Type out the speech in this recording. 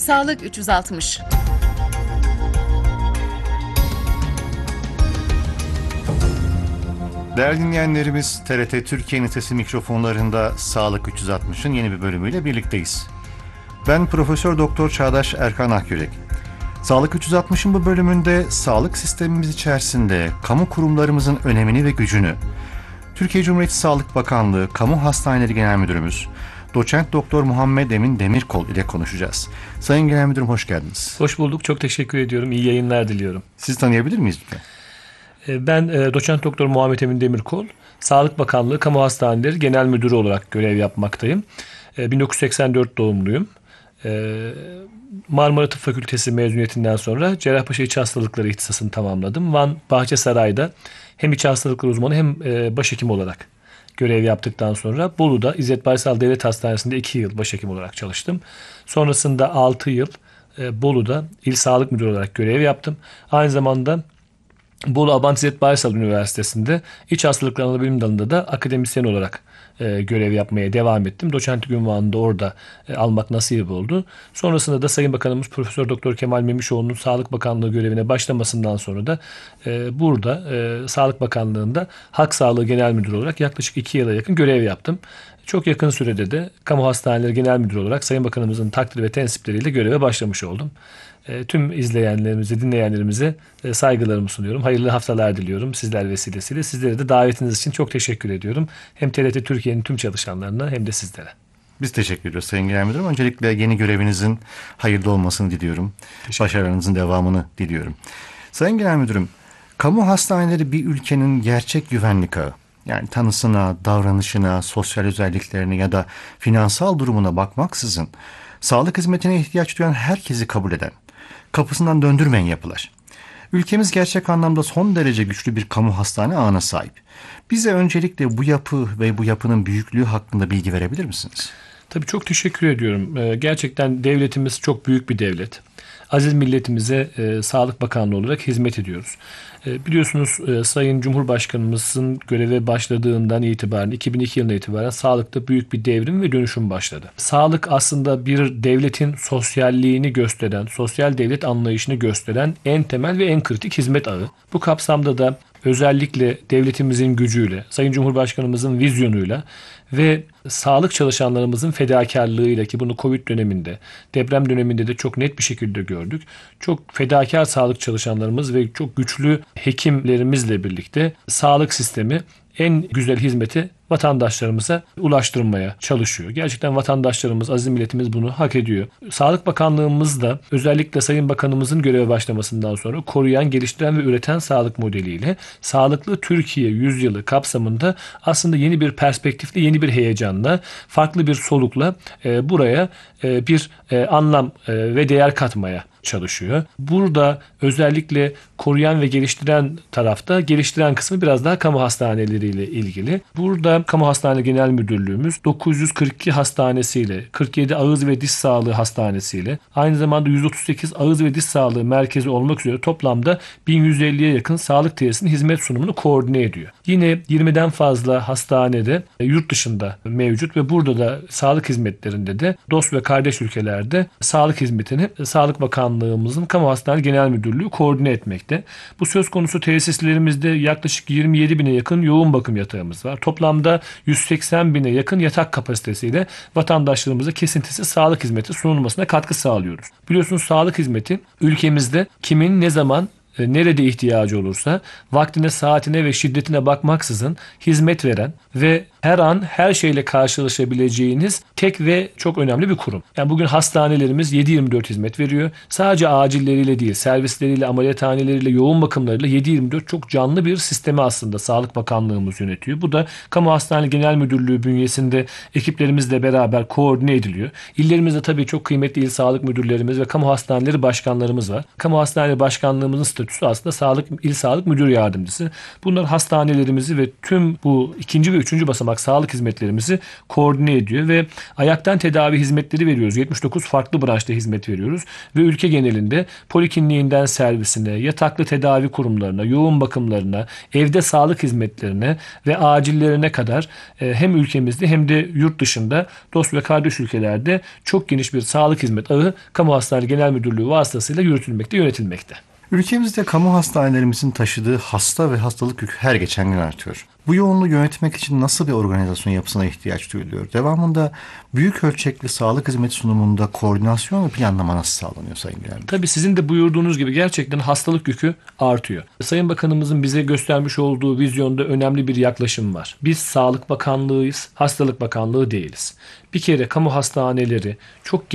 Sağlık 360. Değerli dinleyenlerimiz, TRT Türkiye'nin sesi mikrofonlarında Sağlık 360'ın yeni bir bölümüyle birlikteyiz. Ben Profesör Doktor Çağdaş Erkan Akyürek. Sağlık 360'ın bu bölümünde sağlık sistemimiz içerisinde kamu kurumlarımızın önemini ve gücünü Türkiye Cumhuriyeti Sağlık Bakanlığı Kamu Hastaneleri Genel Müdürümüz Doçent Doktor Muhammed Emin Demirkol ile konuşacağız. Sayın Genel Müdürüm, hoş geldiniz. Hoş bulduk. Çok teşekkür ediyorum. İyi yayınlar diliyorum. Sizi tanıyabilir miyiz lütfen? Ben Doçent Doktor Muhammed Emin Demirkol, Sağlık Bakanlığı Kamu Hastaneleri Genel Müdürü olarak görev yapmaktayım. 1984 doğumluyum. Marmara Tıp Fakültesi mezuniyetinden sonra Cerrahpaşa İç Hastalıkları ihtisasını tamamladım. Van Bahçesaray'da hem iç hastalıkları uzmanı hem başhekim olarak görev yaptıktan sonra Bolu'da İzzet Baysal Devlet Hastanesi'nde 2 yıl başhekim olarak çalıştım. Sonrasında 6 yıl Bolu'da İl Sağlık Müdürü olarak görev yaptım. Aynı zamanda Bolu Abant İzzet Baysal Üniversitesi'nde İç Hastalıkları Anabilim Dalı'nda da akademisyen olarak görev yapmaya devam ettim. Doçentlik unvanını da orada almak nasip oldu. Sonrasında da Sayın Bakanımız Profesör Doktor Kemal Memişoğlu'nun Sağlık Bakanlığı görevine başlamasından sonra da burada Sağlık Bakanlığı'nda Halk Sağlığı Genel Müdürü olarak yaklaşık 2 yıla yakın görev yaptım. Çok yakın sürede de Kamu Hastaneleri Genel Müdürü olarak Sayın Bakanımızın takdir ve tensipleriyle göreve başlamış oldum. Tüm izleyenlerimize, dinleyenlerimize saygılarımı sunuyorum. Hayırlı haftalar diliyorum sizler vesilesiyle. Sizlere de davetiniz için çok teşekkür ediyorum. Hem TRT Türkiye'nin tüm çalışanlarına hem de sizlere. Biz teşekkür ediyoruz Sayın Genel Müdürüm. Öncelikle yeni görevinizin hayırlı olmasını diliyorum. Başarılarınızın devamını diliyorum. Sayın Genel Müdürüm, kamu hastaneleri bir ülkenin gerçek güvenlik ağı. Yani tanısına, davranışına, sosyal özelliklerine ya da finansal durumuna bakmaksızın sağlık hizmetine ihtiyaç duyan herkesi kabul eden, kapısından döndürmeyen yapılar. Ülkemiz gerçek anlamda son derece güçlü bir kamu hastane ağına sahip. Bize öncelikle bu yapı ve bu yapının büyüklüğü hakkında bilgi verebilir misiniz? Tabii, çok teşekkür ediyorum. Gerçekten devletimiz çok büyük bir devlet. Aziz milletimize Sağlık Bakanlığı olarak hizmet ediyoruz. Biliyorsunuz Sayın Cumhurbaşkanımızın göreve başladığından itibaren 2002 yılına itibaren sağlıkta büyük bir devrim ve dönüşüm başladı. Sağlık aslında bir devletin sosyalliğini gösteren, sosyal devlet anlayışını gösteren en temel ve en kritik hizmet ağı. Bu kapsamda da özellikle devletimizin gücüyle, Sayın Cumhurbaşkanımızın vizyonuyla ve sağlık çalışanlarımızın fedakarlığıyla, ki bunu Covid döneminde, deprem döneminde de çok net bir şekilde gördük. Çok fedakar sağlık çalışanlarımız ve çok güçlü hekimlerimizle birlikte sağlık sistemi en güzel hizmeti vatandaşlarımıza ulaştırmaya çalışıyor. Gerçekten vatandaşlarımız, aziz milletimiz bunu hak ediyor. Sağlık Bakanlığımız da özellikle Sayın Bakanımızın göreve başlamasından sonra koruyan, geliştiren ve üreten sağlık modeliyle Sağlıklı Türkiye Yüzyılı kapsamında aslında yeni bir perspektifle, yeni bir heyecanla, farklı bir solukla buraya bir anlam ve değer katmaya çalışıyor. Burada özellikle koruyan ve geliştiren tarafta, geliştiren kısmı biraz daha kamu hastaneleriyle ilgili. Burada Kamu Hastaneleri Genel Müdürlüğümüz 942 hastanesiyle, 47 ağız ve diş sağlığı hastanesiyle, aynı zamanda 138 ağız ve diş sağlığı merkezi olmak üzere toplamda 1150'ye yakın sağlık tesisinin hizmet sunumunu koordine ediyor. Yine 20'den fazla hastanede yurt dışında mevcut ve burada da sağlık hizmetlerinde de dost ve kardeş ülkelerde sağlık hizmetini Sağlık Bakanlığımızın Kamu Hastaneleri Genel Müdürlüğü koordine etmekte. Bu söz konusu tesislerimizde yaklaşık 27 bine yakın yoğun bakım yatağımız var. Toplamda 180 bine yakın yatak kapasitesiyle vatandaşlarımıza kesintisiz sağlık hizmeti sunulmasına katkı sağlıyoruz. Biliyorsunuz sağlık hizmeti ülkemizde kimin ne zaman nerede ihtiyacı olursa vaktine, saatine ve şiddetine bakmaksızın hizmet veren ve her an her şeyle karşılaşabileceğiniz tek ve çok önemli bir kurum. Yani bugün hastanelerimiz 7/24 hizmet veriyor. Sadece acilleriyle değil, servisleriyle, ameliyathaneleriyle, yoğun bakımlarıyla 7/24 çok canlı bir sistemi aslında Sağlık Bakanlığımız yönetiyor. Bu da Kamu Hastaneleri Genel Müdürlüğü bünyesinde ekiplerimizle beraber koordine ediliyor. İllerimizde tabii çok kıymetli il sağlık müdürlerimiz ve kamu hastaneleri başkanlarımız var. Kamu hastaneleri başkanlığımızın statüsü aslında il sağlık müdür yardımcısı. Bunlar hastanelerimizi ve tüm bu ikinci ve üçüncü basamak olarak sağlık hizmetlerimizi koordine ediyor ve ayaktan tedavi hizmetleri veriyoruz. 79 farklı branşta hizmet veriyoruz ve ülke genelinde polikliniğinden servisine, yataklı tedavi kurumlarına, yoğun bakımlarına, evde sağlık hizmetlerine ve acillerine kadar hem ülkemizde hem de yurt dışında dost ve kardeş ülkelerde çok geniş bir sağlık hizmet ağı Kamu Hastaneleri Genel Müdürlüğü vasıtasıyla yürütülmekte, yönetilmekte. Ülkemizde kamu hastanelerimizin taşıdığı hasta ve hastalık yükü her geçen gün artıyor. Bu yoğunluğu yönetmek için nasıl bir organizasyon yapısına ihtiyaç duyuluyor? Devamında büyük ölçekli sağlık hizmeti sunumunda koordinasyon ve planlama nasıl sağlanıyor Sayın Genel Müdürüm? Tabii sizin de buyurduğunuz gibi gerçekten hastalık yükü artıyor. Sayın Bakanımızın bize göstermiş olduğu vizyonda önemli bir yaklaşım var. Biz Sağlık Bakanlığıyız, Hastalık Bakanlığı değiliz. Bir kere kamu hastaneleri çok